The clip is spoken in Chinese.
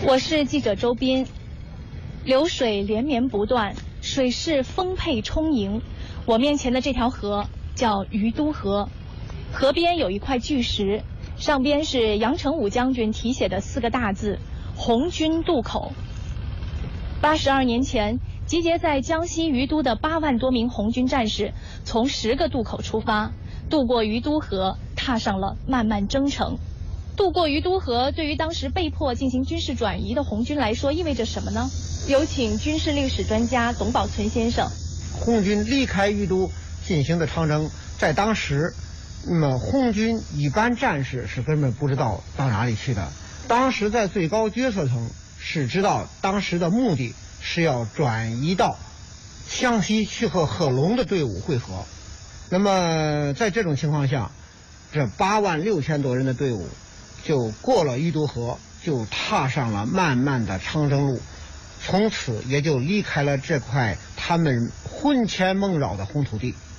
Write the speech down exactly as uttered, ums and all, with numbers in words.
我是记者周斌。流水连绵不断，水势丰沛充盈。我面前的这条河叫于都河，河边有一块巨石，上边是杨成武将军题写的四个大字“红军渡口”。八十二年前，集结在江西于都的八万多名红军战士，从十个渡口出发，渡过于都河，踏上了漫漫征程。渡过于都河，对于当时被迫进行军事转移的红军来说，意味着什么呢？有请军事历史专家董宝存先生。 红军离开于都进行的长征，在当时，那么红军一般战士是根本不知道到哪里去的。当时在最高决策层是知道，当时的目的是要转移到湘西去和贺龙的队伍会合。那么在这种情况下，这八万六千多人的队伍就过了于都河，就踏上了漫漫的长征路，从此也就离开了这块他们魂牵梦绕的红土地。